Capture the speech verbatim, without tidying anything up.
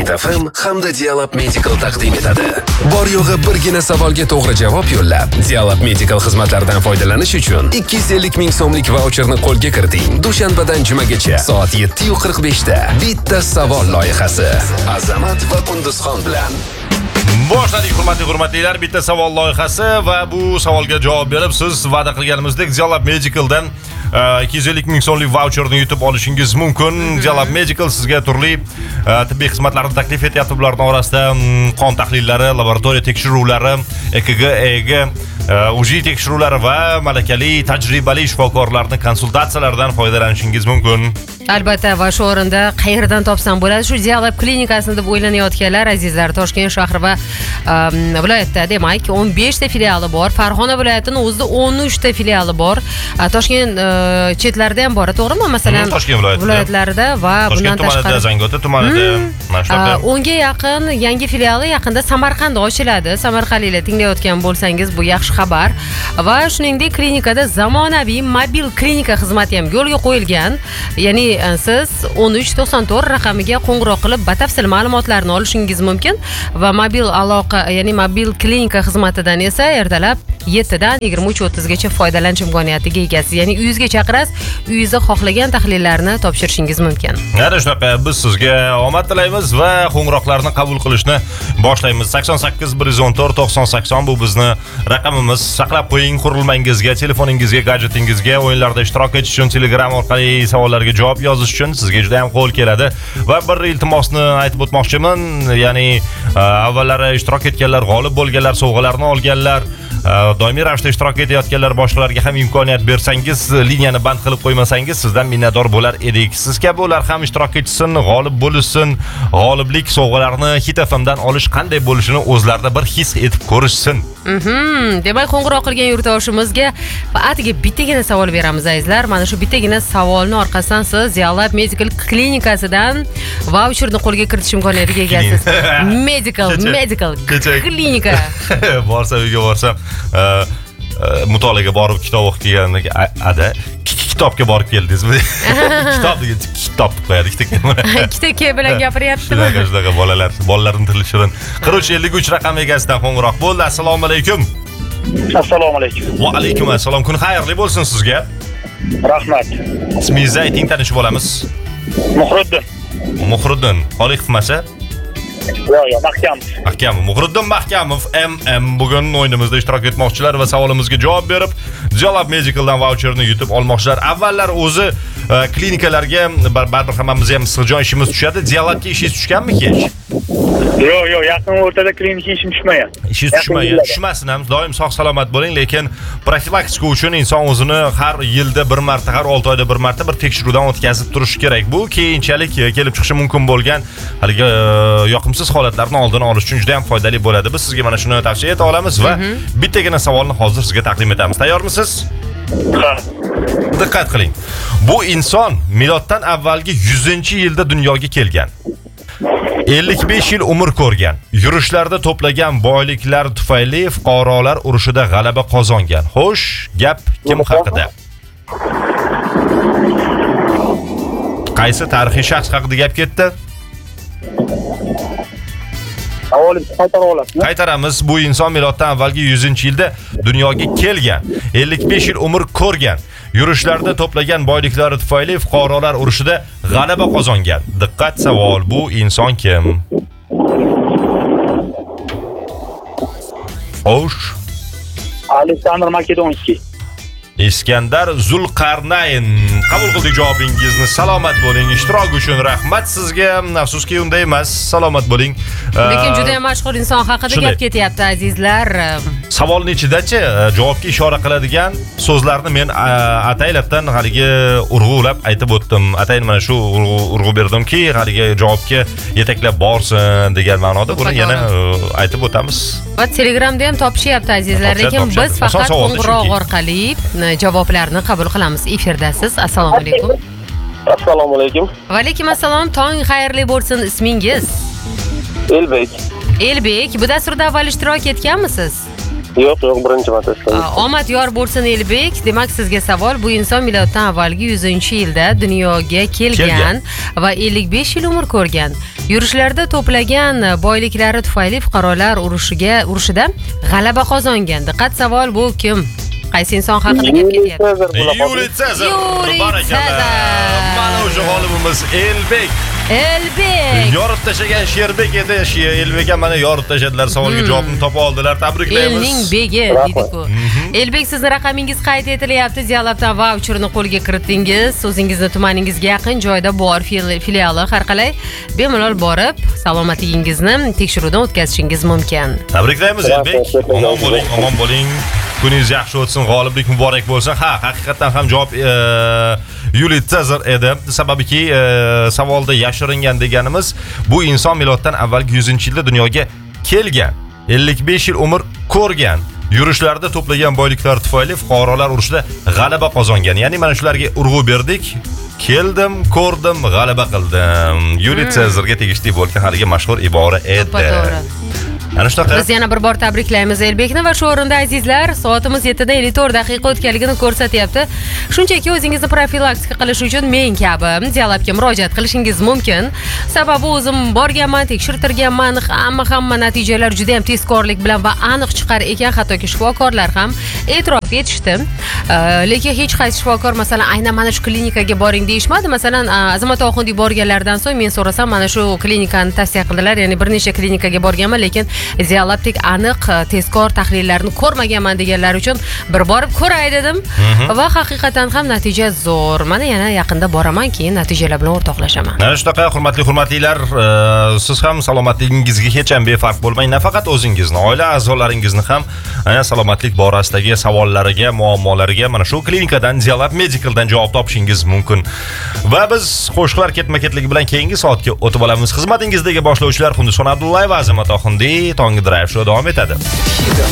Hit F M hamda Dialab Medical taqdim etadi. Bor yo'g'i birgina savolga to'g'ri javob yo'llab, Dialab Medical xizmatlaridan foydalanish uchun ikki yuz ellik ming so'mlik vaucherni qo'lga kiriting. Dushanbadan jumagacha soat yetti qirq besh da bitta savol loyihasi. Azamat va Qunduzxon bilan Boshladik hurmatli hurmatlilar, bitta savol loyihasi va bu savolga javob berib siz va'da qilganimizdek Dialab Medicaldan ikki yuz ellik ming so'mlik vaucherni yutib olishingiz mumkin. Dialab Medical sizga turli tibbiy xizmatlarni taklif etyapti. Bularning orasida qon tahlillari, laboratoriya tekshiruvlari, E K G, E E G, U J tekshiruvlari va malakali tajribali shifokorlarning konsultatsiyalaridan foydalanishingiz mumkin. Albatta, va shu o'rinda qayerdan topsam bo'ladi? Shu Dialab klinikasini deb o'ylanayotganlar azizlar, Toshkent shahri va viloyatda demak o'n besh ta filiali bor. Farg'ona viloyatining o'zida o'n uch ta filiali bor. Toshkent chetlarida ham bor, to'g'rimi? Masalan, Toshkent viloyatlarida va bundan tashqari Zangiota tumanida, mana o'nga yaqin yangi filiali yaqinda Samarqandda ochiladi. Samarqandliklar tinglayotgan bo'lsangiz, bu yaxshi xabar. Va shuningdek, klinikada zamonaviy mobil klinika xizmati ham yo'lga qo'yilgan. Ya'ni siz o'n uch to'qson to'rt raqamiga qo'ng'iroq qilib batafsil ma'lumotlarni olishingiz mumkin va mobil aloqa, ya'ni mobil klinika xizmatidan esa ertalab yetti dan yigirma uch o'ttiz gacha foydalanish imkoniyatiga egasiz. Ya'ni uyingizga chaqirasiz, uyingizda xohlagan tahlillarni topshirishingiz mumkin. Mana shunaqa, biz sizga omad tilaymiz va qo'ng'iroqlarni qabul qilishni boshlaymiz. sakson sakkiz bir yuz o'n to'rt to'qson sakson bu bizni raqamimiz. Saqlab qo'ying qurilmangizga, telefoningizga, gadjetingizga, o'yinlarda ishtirok etish uchun Telegram orqali savollarga javob yozish uchun sizga juda ham qo'l keladi. Va bir iltimosni aytib o'tmoqchiman, ya'ni avvallari ishtirok etganlar, g'olib bo'lganlar, sovg'alarni olganlar, doimiy ravishda ishtirok etayotganlar boshqalarga ham imkoniyat bersangiz, liniyani band qilib qo'ymasangiz sizdan minnatdor bo'lar edik. Siz kabi ular ham ishtirok etsin, g'olib bo'lsin, g'oliblik sovg'alarini Hit F M dan olish qanday bo'lishini o'zlarida bir his etib ko'rishsin. Mhm. Demak, qo'ng'iroq qilgan yurtdoshimizga atigi bittagina savol beramiz azizlar. Mana shu bittagina savolning orqasidan siz Dialab Medical klinikasidan vaucherni qo'lga kiritish imkoniyatiga egasiz. Medical, medical klinika. Borsa uyga borsam, mutolaaga borib kitob o'qigandagi ada kitobga borib keldingizmi? Kitob degan kitob qo'yadi, ikkita ke bilan gapiryaptimi? Shunaqa shunaqa bolalar, bolalarning tili shirin. qirq uch ellik uch raqam egasidan qo'ng'iroq bo'ldi. Assalomu alaykum. Assalomu alaykum. Va alaykum assalom. Kun xayrli bo'lsin sizga. Rahmat. Ismingizni ayting, tanishib olamiz. Muhriddin. Muhriddin, Xoliq qilmasa? Yo'q, yo'q, Mahkamov. Mahkamov, Muhriddin Mahkamov M M bugun o'yinimizda ishtirok etmoqchilar va savolimizga javob berib, Dialab Medicaldan vaucherni yutib olmoqchilar. Avvallar o'zi klinikalarga baribir hammamiz ham issiqjon ishimiz tushadi. Dialabga ishingiz tushganmi hech? Yo'q, yo'q, yaqin o'rtada klinika ishim tushmagan. Ishingiz tushmagan. Tushmasin ham, doim sog' salomat bo'ling, lekin profilaktika uchun inson o'zini har yilda bir marta, har olti oyda bir marta bir tekshiruvdan o'tkazib turishi kerak. Bu keyinchalik kelib chiqishi mumkin bo'lgan haligi yoqimsiz holatlarni oldini olish uchun juda ham foydali bo'ladi. Biz sizga mana shuni tavsiya eta olamiz va bittagina savolni hozir sizga taqdim etamiz. Tayyormisiz? Ha. Diqqat qiling. Bu inson miloddan avvalgi yuzinchi yilda dunyoga kelgan. ellik besh yil umr ko'rgan. Yurishlarda to'plagan boyliklar tufayli fuqarolar urushida g'alaba qozongan. Xo'sh, gap kim haqida? Qaysi tarixiy shaxs haqida gap ketdi? Qaytaramiz. Bu inson miloddan avvalgi yuzinchi yilda dunyoga kelgan. ellik besh yil umr ko'rgan. Yurishlarda to'plagan boyliklari tufayli fuqarolar urushida g'alaba qozongan. Diqqat, savol, bu inson kim? Xo'sh. Aleksandr Makedonskiy. Iskandar Zulqarnayn. Qabul qildik javobingizni. Salomat bo'ling. Ishtirok uchun rahmat sizga. Afsuski unday emas. Salomat bo'ling. Lekin juda ham mashhur inson haqida gap ketyapti azizlar. Savolning ichida-chi javobga ishora qiladigan so'zlarni men ataylabdan haligi urg'ulab aytib o'tdim. Atayin mana shu urg'u berdimki, haligi javobga yetaklab borsin degan ma'noda buni yana aytib o'tamiz. Va Telegramda ham topishyapti azizlar, lekin biz faqat qo'ng'iroq orqali javoblarni qabul qilamiz. Efirdasiz. Assalomu alaykum. Assalomu alaykum. Va alaykum assalom. Tong xayrli bo'lsin. Ismingiz? Elbek. Elbek, bu dasturda avval ishtirok etganmisiz? Yo'q, yo'q, birinchi marta ishlayman. Omad yor bo'lsin Elbek. Demak, sizga savol. Bu inson miloddan avvalgi yuzinchi yilda dunyoga kelgan, Kelgan. va ellik besh yil umr ko'rgan. Yurishlarda to'plagan boyliklari tufayli fuqarolar urushiga urushida g'alaba qozongan. Diqqat, savol bu kim? Qaysi inson haqida gap ketyapti? Yuriy Sezar. Yuriy Barakalla. Sezar. Mana o'sha g'olibimiz Elbek. Elbek. Yorib tashlagan Sherbek edi. She Elbek ham mana yorib tashladilar. Savolga javobni topa oldilar. Tabriklaymiz. Elning begi deydi-ku. Elbek, sizni raqamingiz qayd etilyapti. Dialabdan vaucherni qo'lga kiritdingiz. O'zingizni tumaningizga yaqin joyda bor fili- filiali. Har qalay bemalol borib, salomatligingizni tekshiruvdan o'tkazishingiz mumkin. Tabriklaymiz Elbek. Omon bo'ling, omon bo'ling. Kuningiz yaxshi o'tsin, g'oliblik muborak bo'lsin. Ha, haqiqatan ham javob e, Yuriy Sezar edi. Sababiki e, savolda yashiringan deganimiz bu inson miloddan avvalgi yuzinchi yilda dunyoga kelgan, ellik besh yil umr ko'rgan. Yurishlarda to'plagan boyliklari tufayli fuqarolar urushida g'alaba qozongan. Ya'ni mana shularga urg'u berdik. Keldim, ko'rdim, g'alaba qildim. Yuriy Sezarga tegishli bo'lgan haligi mashhur ibora edi. To'g'ri. Ana shunaqa. Biz yana bir bor tabriklaymiz Elbekni va shu o'rinda azizlar, soatimiz yettida ellik to'rt daqiqa o'tganligini ko'rsatyapti. Shunchaki o'zingizni profilaktika qilish uchun men kabi Dialabga murojaat qilishingiz mumkin. Sababi o'zim borganman, tekshirtirganman, hamma hamma natijalar juda ham tezkorlik bilan va aniq chiqar ekan, hattoki shifokorlar ham e'tirof etishdi. Lekin hech qaysi shifokor masalan aynan mana shu klinikaga boring deyishmadi. Masalan, Azimat Oxundiy borganlardan so'ng men so'rasam, mana shu klinikani tavsiya qildilar. Ya'ni bir necha klinikaga borganman, lekin Dialabdek aniq tezkor tahlillarni ko'rmaganman deganlar uchun bir borib ko'ray dedim. Va haqiqatan ham natija zo'r. Mana yana yaqinda boraman, keyin natijalar bilan o'rtoqlashaman. Mana shunaqa hurmatli hurmatlilar, e, siz ham salomatligingizga hech ham befarq bo'lmang. Nafaqat o'zingizni, oila a'zolaringizni ham ana salomatlik borasidagi savollariga, muammolariga mana shu klinikadan, Dialab Medicaldan javob topishingiz mumkin. Va biz qo'shiqlar ketma-ketligi bilan keyingi soatga o'tib olamiz. Xizmatingizdagi boshlovchilar Xundison Abdullayev va Azimat Oxundiy Tongi Drive Show davom etadi.